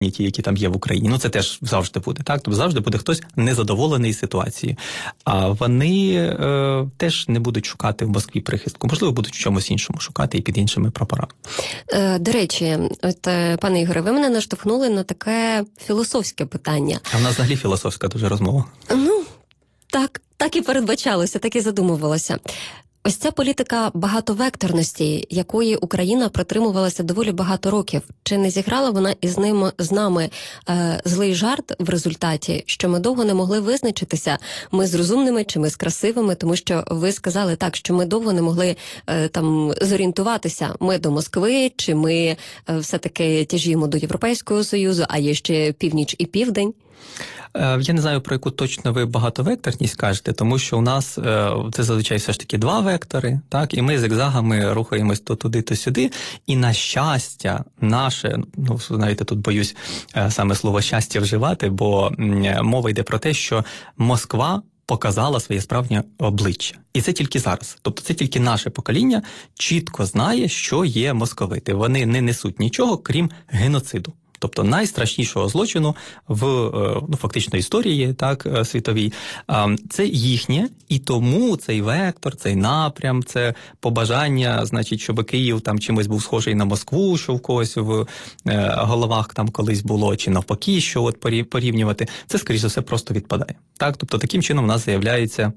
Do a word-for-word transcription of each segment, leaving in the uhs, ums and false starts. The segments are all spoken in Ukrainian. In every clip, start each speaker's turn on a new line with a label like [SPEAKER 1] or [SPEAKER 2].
[SPEAKER 1] ті, які там є в Україні. Ну, це теж завжди буде, так? Тобто завжди буде хтось незадоволений ситуацією. А вони е, теж не будуть шукати в Москві прихистку. Можливо, будуть в чомусь іншому шукати і під іншими прапорами.
[SPEAKER 2] Е, до речі, от, пане Ігоре, ви мене наштовхнули на таке філософське питання.
[SPEAKER 1] А в нас взагалі філософська дуже розмова.
[SPEAKER 2] Ну, так, так і передбачалося, так і задумувалося. Ось ця політика багатовекторності, якої Україна притримувалася доволі багато років, чи не зіграла вона із ним, з нами е, злий жарт в результаті, що ми довго не могли визначитися, ми з розумними чи ми з красивими, тому що ви сказали так, що ми довго не могли е, там зорієнтуватися, ми до Москви, чи ми е, все-таки тяжіємо до Європейського Союзу, а є ще північ і південь.
[SPEAKER 1] Я не знаю, про яку точно ви багатовекторність кажете, тому що у нас це зазвичай все ж таки два вектори, так, і ми зигзагами рухаємось то туди, то сюди, і на щастя наше, ну, знаєте, тут боюсь саме слово «щастя» вживати, бо мова йде про те, що Москва показала своє справжнє обличчя. І це тільки зараз. Тобто це тільки наше покоління чітко знає, що є московити. Вони не несуть нічого, крім геноциду. Тобто найстрашнішого злочину в, ну, фактично історії, так, світовій. Це їхнє, і тому цей вектор, цей напрям, це побажання, значить, щоб Київ там чимось був схожий на Москву, що в когось в головах там колись було, чи навпаки, що от порівнювати, це, скоріш за все, просто відпадає. Так? Тобто таким чином в нас з'являється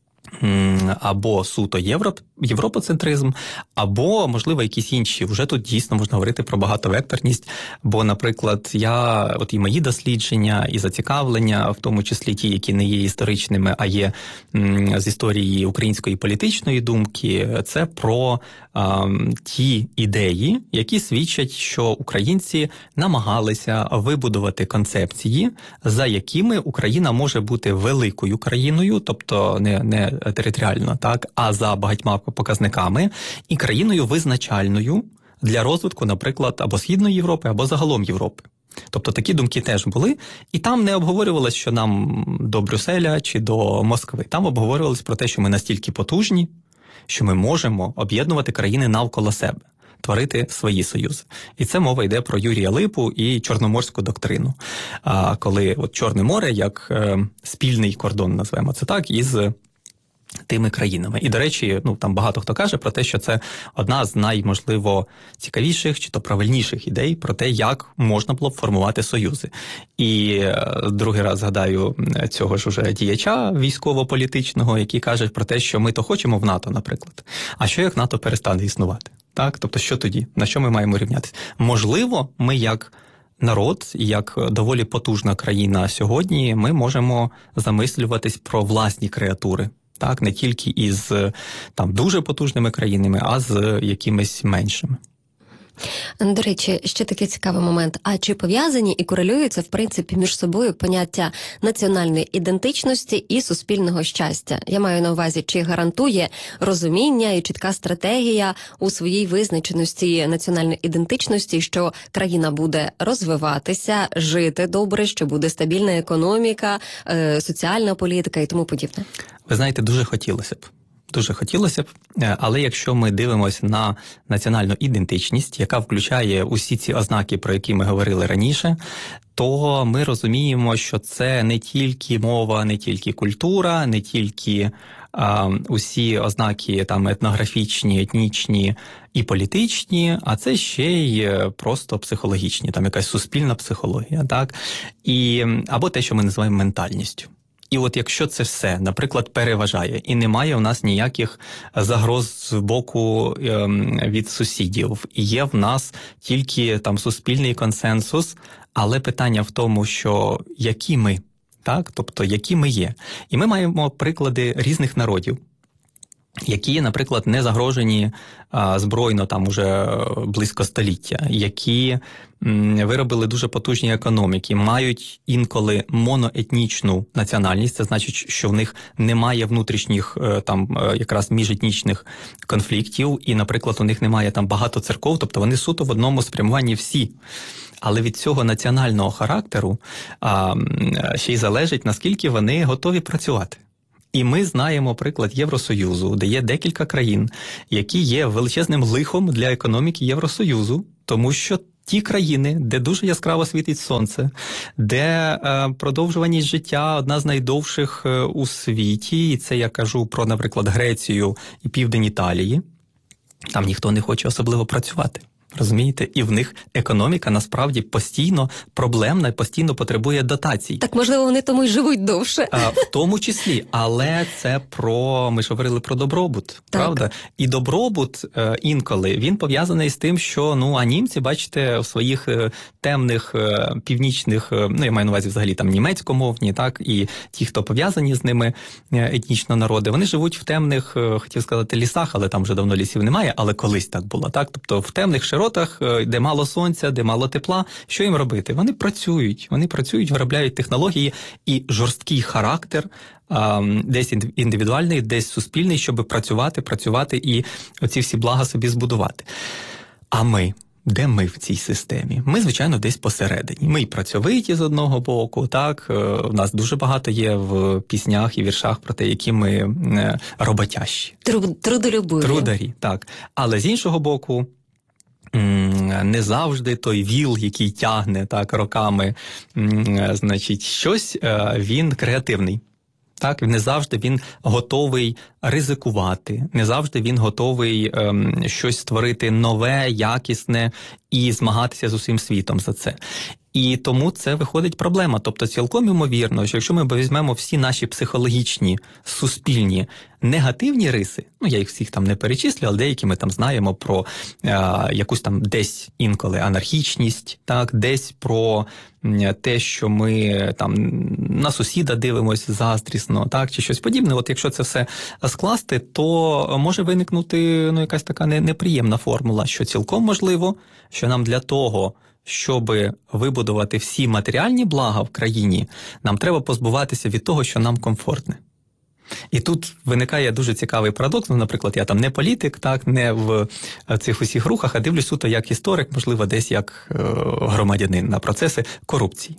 [SPEAKER 1] або суто європ, європоцентризм, або, можливо, якісь інші. Вже тут дійсно можна говорити про багатовекторність, бо, наприклад, я, от і мої дослідження, і зацікавлення, в тому числі ті, які не є історичними, а є м, з історії української політичної думки, це про а, ті ідеї, які свідчать, що українці намагалися вибудувати концепції, за якими Україна може бути великою країною, тобто не, не територіально, так, а за багатьма показниками, і країною визначальною для розвитку, наприклад, або Східної Європи, або загалом Європи. Тобто такі думки теж були, і там не обговорювалось, що нам до Брюсселя чи до Москви. Там обговорювалось про те, що ми настільки потужні, що ми можемо об'єднувати країни навколо себе, творити свої союзи. І це мова йде про Юрія Липу і Чорноморську доктрину. А коли от Чорне море як е, спільний кордон, назвемо це так, із тими країнами. І, до речі, ну, там багато хто каже про те, що це одна з найможливо цікавіших чи то правильніших ідей про те, як можна було б формувати союзи. І е, другий раз згадаю цього ж уже діяча військово-політичного, який каже про те, що ми то хочемо в НАТО, наприклад. А що як НАТО перестане існувати? Так? Тобто, що тоді? На що ми маємо рівнятися? Можливо, ми як народ, як доволі потужна країна сьогодні, ми можемо замислюватись про власні креатури. Так, не тільки із там дуже потужними країнами, а з якимись меншими.
[SPEAKER 2] До речі, ще такий цікавий момент. А чи пов'язані і корелюються, в принципі, між собою поняття національної ідентичності і суспільного щастя? Я маю на увазі, чи гарантує розуміння і чітка стратегія у своїй визначеності національної ідентичності, що країна буде розвиватися, жити добре, що буде стабільна економіка, соціальна політика і тому подібне?
[SPEAKER 1] Ви знаєте, дуже хотілося б. Дуже хотілося б, але якщо ми дивимося на національну ідентичність, яка включає усі ці ознаки, про які ми говорили раніше, то ми розуміємо, що це не тільки мова, не тільки культура, не тільки а, усі ознаки там етнографічні, етнічні і політичні, а це ще й просто психологічні, там якась суспільна психологія, так? І, або те, що ми називаємо ментальністю. І от якщо це все, наприклад, переважає, і немає у нас ніяких загроз з боку е, від сусідів, і є в нас тільки там суспільний консенсус, але питання в тому, що які ми, так, тобто які ми є. І ми маємо приклади різних народів, які, наприклад, не загрожені а, збройно там уже близько століття, які м, виробили дуже потужні економіки, мають інколи моноетнічну національність, це значить, що в них немає внутрішніх там якраз міжетнічних конфліктів, і, наприклад, у них немає там багато церков, тобто вони суто в одному спрямуванні всі. Але від цього національного характеру а, ще й залежить, наскільки вони готові працювати. І ми знаємо приклад Євросоюзу, де є декілька країн, які є величезним лихом для економіки Євросоюзу, тому що ті країни, де дуже яскраво світить сонце, де е, продовжуваність життя одна з найдовших е, у світі, і це я кажу про, наприклад, Грецію і південь Італії, там ніхто не хоче особливо працювати. Розумієте? І в них економіка насправді постійно проблемна і постійно потребує дотацій.
[SPEAKER 2] Так, можливо, вони тому й живуть довше.
[SPEAKER 1] А, в тому числі. Але це про, ми ж говорили про добробут, так. Правда? І добробут е, інколи, він пов'язаний з тим, що, ну, а німці, бачите, в своїх е, темних е, північних, е, ну, я маю на увазі взагалі там німецькомовні, так, і ті, хто пов'язані з ними е, етнічно народи, вони живуть в темних, е, хотів сказати, лісах, але там вже давно лісів немає, але колись так було, так? Тобто в темних широтах, де мало сонця, де мало тепла, що їм робити? Вони працюють, вони працюють, виробляють технології і жорсткий характер, десь індивідуальний, десь суспільний, щоб працювати, працювати і оці всі блага собі збудувати. А ми? Де ми в цій системі? Ми, звичайно, десь посередині. Ми й працьовиті з одного боку, так, у нас дуже багато є в піснях і віршах про те, які ми роботящі.
[SPEAKER 2] Трудолюбиві.
[SPEAKER 1] Трударі, так. Але з іншого боку, не завжди той віл, який тягне так роками, значить, щось, він креативний. Так, не завжди він готовий ризикувати, не завжди він готовий ем, щось створити нове, якісне і змагатися з усім світом за це. І тому це виходить проблема. Тобто цілком ймовірно, що якщо ми візьмемо всі наші психологічні, суспільні, негативні риси, ну я їх всіх там не перечислю, але деякі ми там знаємо про е, якусь там десь інколи анархічність, так, десь про те, що ми там на сусіда дивимося заздрісно, так, чи щось подібне. От якщо це все скласти, то може виникнути, ну, якась така неприємна формула, що цілком можливо, що нам для того, щоб вибудувати всі матеріальні блага в країні, нам треба позбуватися від того, що нам комфортне. І тут виникає дуже цікавий парадокс. Ну, наприклад, я там не політик, так, не в цих усіх рухах, а дивлюсь суто як історик, можливо, десь як е, громадянин на процеси корупції.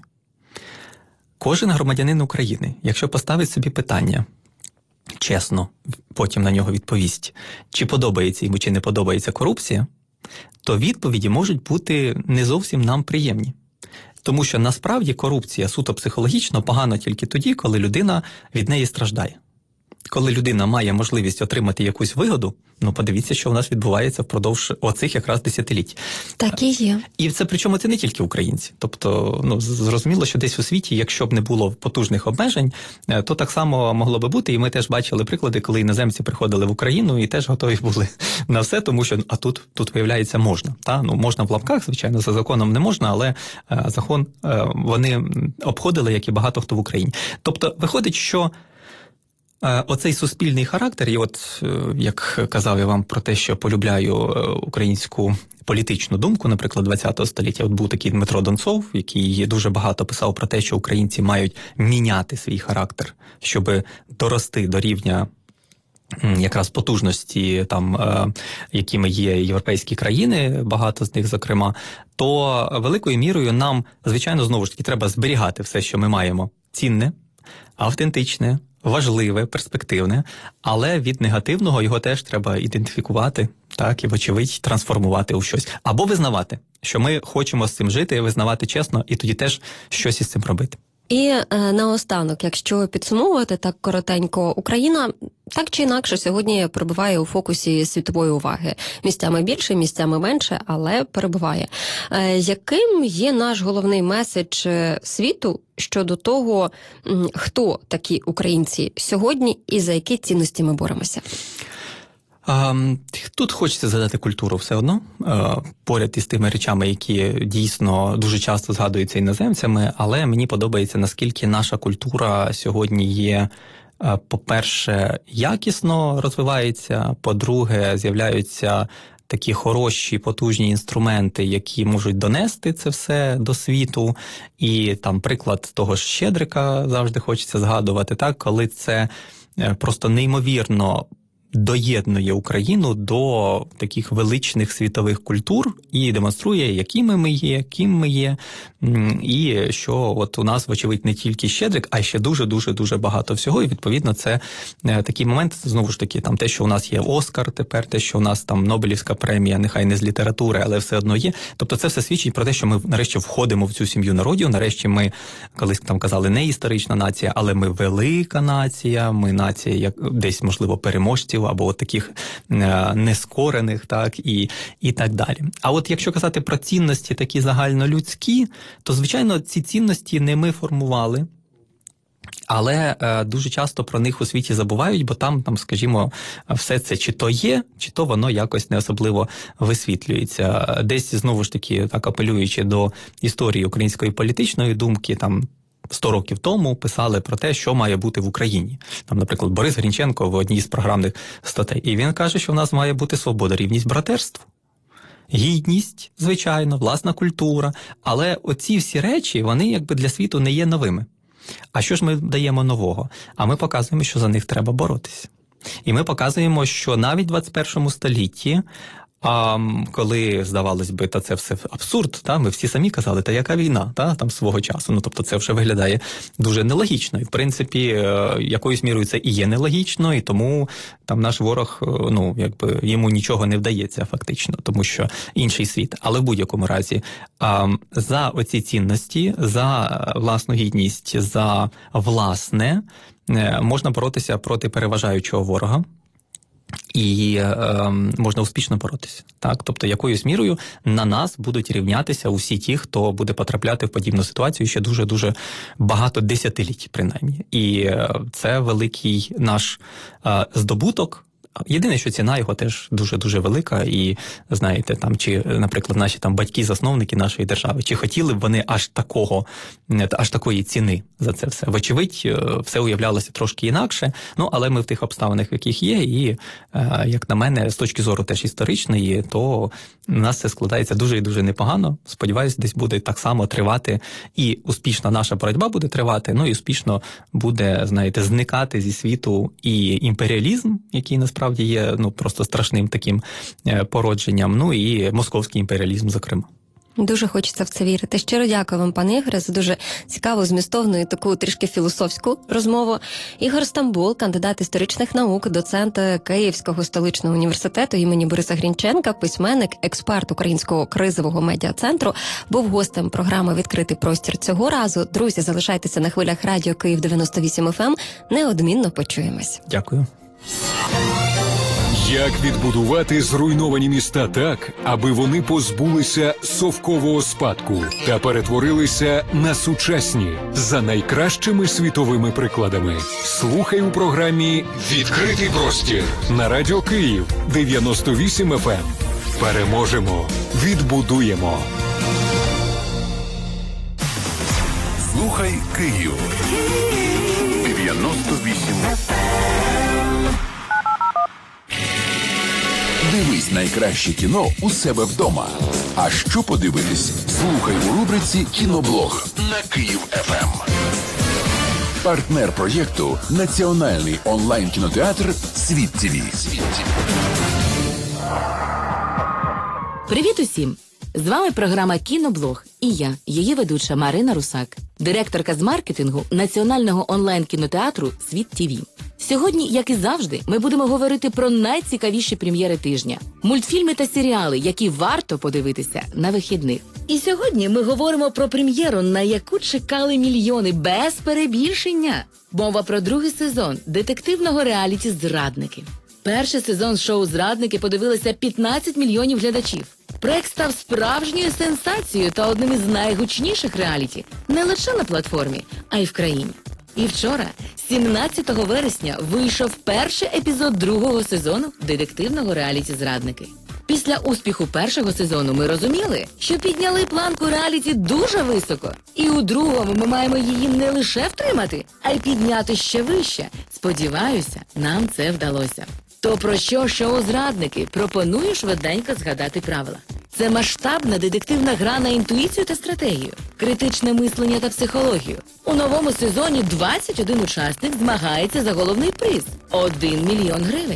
[SPEAKER 1] Кожен громадянин України, якщо поставить собі питання, чесно, потім на нього відповість, чи подобається йому, чи не подобається корупція, то відповіді можуть бути не зовсім нам приємні. Тому що насправді корупція суто психологічно погано тільки тоді, коли людина від неї страждає. Коли людина має можливість отримати якусь вигоду, ну подивіться, що у нас відбувається впродовж оцих якраз десятиліть.
[SPEAKER 2] Так і є.
[SPEAKER 1] І це причому це не тільки українці. Тобто, ну, зрозуміло, що десь у світі, якщо б не було потужних обмежень, то так само могло би бути. І ми теж бачили приклади, коли іноземці приходили в Україну і теж готові були на все, тому що, а тут, тут виявляється, можна. Та? Ну, можна в лапках, звичайно, за законом не можна, але е, закон е, вони обходили, як і багато хто в Україні. Тобто, виходить, що оцей суспільний характер, і от, як казав я вам про те, що полюбляю українську політичну думку, наприклад, ХХ століття, от був такий Дмитро Донцов, який дуже багато писав про те, що українці мають міняти свій характер, щоб дорости до рівня якраз потужності, там, якими є європейські країни, багато з них, зокрема, то великою мірою нам, звичайно, знову ж таки, треба зберігати все, що ми маємо цінне, автентичне, важливе, перспективне, але від негативного його теж треба ідентифікувати, так, і, вочевидь, трансформувати у щось. Або визнавати, що ми хочемо з цим жити, визнавати чесно, і тоді теж щось із цим робити.
[SPEAKER 2] І е, наостанок, якщо підсумовувати так коротенько, Україна так чи інакше сьогодні перебуває у фокусі світової уваги. Місцями більше, місцями менше, але перебуває. Е, яким є наш головний меседж світу щодо того, хто такі українці сьогодні і за які цінності ми боремося?
[SPEAKER 1] Тут хочеться згадати культуру все одно, поряд із тими речами, які дійсно дуже часто згадуються іноземцями, але мені подобається, наскільки наша культура сьогодні є, по-перше, якісно розвивається, по-друге, з'являються такі хороші, потужні інструменти, які можуть донести це все до світу. І там приклад того ж Щедрика завжди хочеться згадувати, так, коли це просто неймовірно доєднує Україну до таких величних світових культур і демонструє, якими ми є, ким ми є, і що от у нас, вочевидь, не тільки Щедрик, а ще дуже-дуже-дуже багато всього, і, відповідно, це такий момент, знову ж таки, там те, що у нас є Оскар тепер, те, що у нас там Нобелівська премія, нехай не з літератури, але все одно є. Тобто це все свідчить про те, що ми нарешті входимо в цю сім'ю народів, нарешті ми, колись там казали, не історична нація, але ми велика нація, ми нація, як десь, можливо, переможців, або от таких е, нескорених, так, і, і так далі. А от якщо казати про цінності такі загальнолюдські, то, звичайно, ці цінності не ми формували, але е, дуже часто про них у світі забувають, бо там, там, скажімо, все це чи то є, чи то воно якось не особливо висвітлюється. Десь, знову ж таки, так апелюючи до історії української політичної думки, там, сто років тому писали про те, що має бути в Україні. Там, наприклад, Борис Грінченко в одній з програмних статей. І він каже, що в нас має бути свобода, рівність, братерство. Гідність, звичайно, власна культура. Але оці всі речі, вони якби для світу не є новими. А що ж ми даємо нового? А ми показуємо, що за них треба боротися. І ми показуємо, що навіть в двадцять першому столітті, а коли, здавалось би, та це все абсурд, та, ми всі самі казали, та яка війна, та, там свого часу, ну, тобто це вже виглядає дуже нелогічно. І, в принципі, якоюсь мірою це і є нелогічно, і тому там наш ворог, ну, якби, йому нічого не вдається фактично, тому що інший світ. Але в будь-якому разі, за оці цінності, за власну гідність, за власне, можна боротися проти переважаючого ворога. І е, можна успішно боротися. Так? Тобто, якоюсь мірою на нас будуть рівнятися усі ті, хто буде потрапляти в подібну ситуацію ще дуже-дуже багато десятиліть, принаймні. І е, це великий наш е, здобуток. Єдине, що ціна його теж дуже-дуже велика, і, знаєте, там, чи, наприклад, наші там батьки-засновники нашої держави, чи хотіли б вони аж такого, аж такої ціни за це все? Вочевидь, все уявлялося трошки інакше, ну, але ми в тих обставинах, в яких є, і, як на мене, з точки зору теж історичної, то у нас це складається дуже і дуже непогано. Сподіваюсь, десь буде так само тривати, і успішна наша боротьба буде тривати, ну, і успішно буде, знаєте, зникати зі світу і імперіалізм, який насправді Справді є, ну, просто страшним таким породженням, ну і московський імперіалізм, зокрема.
[SPEAKER 2] Дуже хочеться в це вірити. Щиро дякую вам, пане Ігоре, за дуже цікаву, змістовну і таку трішки філософську розмову. Ігор Стамбул, кандидат історичних наук, доцент Київського столичного університету імені Бориса Грінченка, письменник, експерт Українського кризового медіа-центру, був гостем програми «Відкритий простір» цього разу. Друзі, залишайтеся на хвилях радіо Київ дев'яносто вісім еф ем. Неодмінно почуємось.
[SPEAKER 1] Дякую.
[SPEAKER 3] Як відбудувати зруйновані міста так, аби вони позбулися совкового спадку та перетворилися на сучасні за найкращими світовими прикладами? Слухай у програмі «Відкритий простір» на радіо Київ дев'яносто вісім еф ем. Переможемо, відбудуємо.
[SPEAKER 4] Слухай Київ дев'яносто вісім еф ем. Дивись найкраще кіно у себе вдома. А що подивитись? Слухай у рубриці «Кіноблог» на Київ еф ем. Партнер проєкту – національний онлайн-кінотеатр «Світ ТІВІ».
[SPEAKER 5] Привіт усім! З вами програма «Кіноблог» і я, її ведуча Марина Русак, директорка з маркетингу національного онлайн-кінотеатру «Світ ТІВІ». Сьогодні, як і завжди, ми будемо говорити про найцікавіші прем'єри тижня, мультфільми та серіали, які варто подивитися на вихідних. І сьогодні ми говоримо про прем'єру, на яку чекали мільйони, без перебільшення. Мова про другий сезон детективного реаліті «Зрадники». Перший сезон шоу «Зрадники» подивилися п'ятнадцять мільйонів глядачів. Проект став справжньою сенсацією та одним із найгучніших реаліті не лише на платформі, а й в країні. І вчора, сімнадцятого вересня, вийшов перший епізод другого сезону детективного реаліті «Зрадники». Після успіху першого сезону ми розуміли, що підняли планку реаліті дуже високо. І у другому ми маємо її не лише втримати, а й підняти ще вище. Сподіваюся, нам це вдалося. То про що шоу «Зрадники»? Пропоную швиденько згадати правила. Це масштабна детективна гра на інтуїцію та стратегію, критичне мислення та психологію. У новому сезоні двадцять один учасник змагається за головний приз – один мільйон гривень.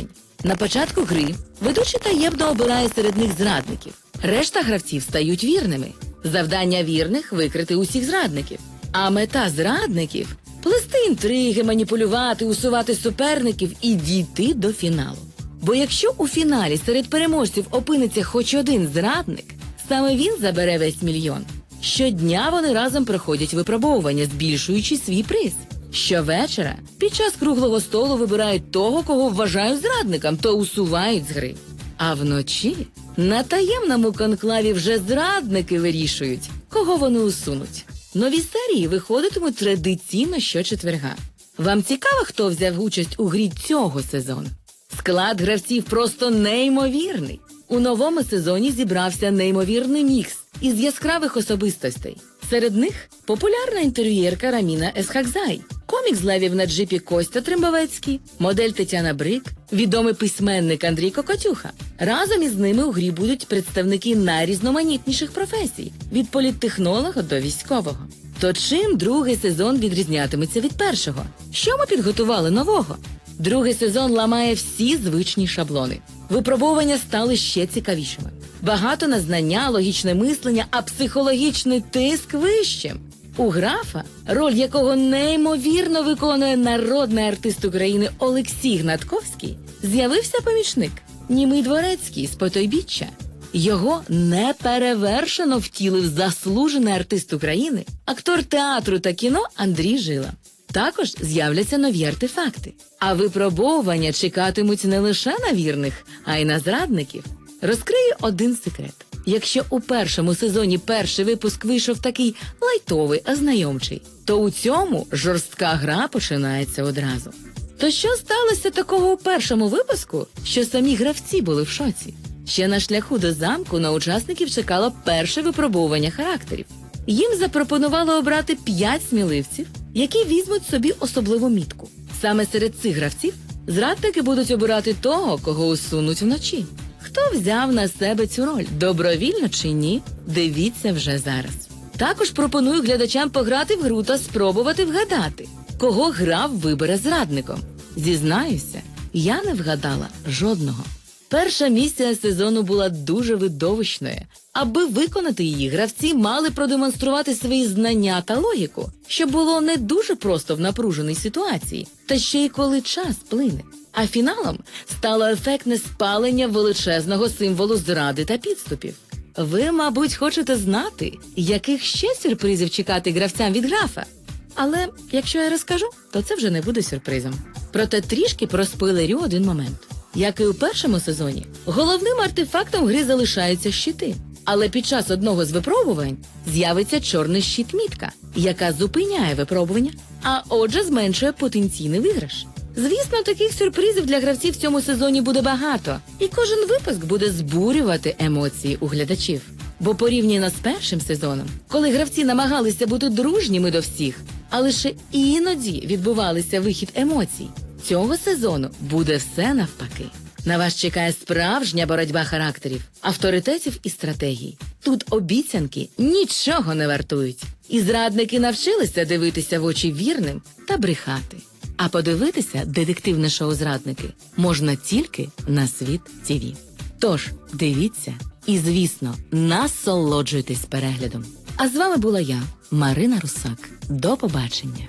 [SPEAKER 5] На початку гри ведучий таємно обирає серед них зрадників. Решта гравців стають вірними. Завдання вірних – викрити усіх зрадників. А мета зрадників – плести інтриги, маніпулювати, усувати суперників і дійти до фіналу. Бо якщо у фіналі серед переможців опиниться хоч один зрадник, саме він забере весь мільйон. Щодня вони разом проходять випробовування, збільшуючи свій приз. Щовечора під час круглого столу вибирають того, кого вважають зрадником, то усувають з гри. А вночі на таємному конклаві вже зрадники вирішують, кого вони усунуть. Нові серії виходитимуть традиційно щочетверга. Вам цікаво, хто взяв участь у грі цього сезону? Склад гравців просто неймовірний. У новому сезоні зібрався неймовірний мікс із яскравих особистостей. Серед них популярна інтерв'єрка Раміна Есхакзай, комік з левів на джипі Костя Трембовецький, модель Тетяна Брик, відомий письменник Андрій Кокотюха. Разом із ними у грі будуть представники найрізноманітніших професій – від політтехнолога до військового. То чим другий сезон відрізнятиметься від першого? Що ми підготували нового? Другий сезон ламає всі звичні шаблони. Випробування стали ще цікавішими. Багато на знання, логічне мислення, а психологічний тиск вищим. У графа, роль якого неймовірно виконує народний артист України Олексій Гнатковський, з'явився помічник – німий Дворецький з Потойбіччя. Його неперевершено втілив заслужений артист України, актор театру та кіно Андрій Жила. Також з'являться нові артефакти. А випробовування чекатимуть не лише на вірних, а й на зрадників. Розкрию один секрет. Якщо у першому сезоні перший випуск вийшов такий лайтовий, ознайомчий, то у цьому жорстка гра починається одразу. То що сталося такого у першому випуску, що самі гравці були в шоці? Ще на шляху до замку на учасників чекало перше випробовування характерів. Їм запропонували обрати п'ять сміливців, які візьмуть собі особливу мітку. Саме серед цих гравців зрадники будуть обирати того, кого усунуть вночі. Хто взяв на себе цю роль, добровільно чи ні, дивіться вже зараз. Також пропоную глядачам пограти в гру та спробувати вгадати, кого гра вибере зрадником. Зізнаюся, я не вгадала жодного. Перша місія сезону була дуже видовищною. Аби виконати її, гравці мали продемонструвати свої знання та логіку, що було не дуже просто в напруженій ситуації, та ще й коли час плине. А фіналом стало ефектне спалення величезного символу зради та підступів. Ви, мабуть, хочете знати, яких ще сюрпризів чекати гравцям від графа? Але якщо я розкажу, то це вже не буде сюрпризом. Проте трішки проспойлерю один момент. Як і у першому сезоні, головним артефактом гри залишаються щити. Але під час одного з випробувань з'явиться чорний щит-мітка, яка зупиняє випробування, а отже зменшує потенційний виграш. Звісно, таких сюрпризів для гравців в цьому сезоні буде багато, і кожен випуск буде збурювати емоції у глядачів. Бо порівняно з першим сезоном, коли гравці намагалися бути дружніми до всіх, а лише іноді відбувалися вихід емоцій, цього сезону буде все навпаки. На вас чекає справжня боротьба характерів, авторитетів і стратегій. Тут обіцянки нічого не вартують. І зрадники навчилися дивитися в очі вірним та брехати. А подивитися детективне шоу «Зрадники» можна тільки на Світ ТІВІ. Тож, дивіться і, звісно, насолоджуйтесь переглядом. А з вами була я, Марина Русак. До побачення.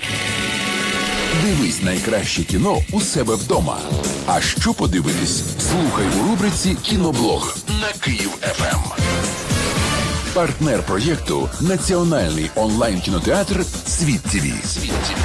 [SPEAKER 4] Дивись найкраще кіно у себе вдома. А що подивитись? Слухай у рубриці «Кіноблог» на Київ еф ем. Партнер проєкту – національний онлайн-кінотеатр «Світ ТІВІ».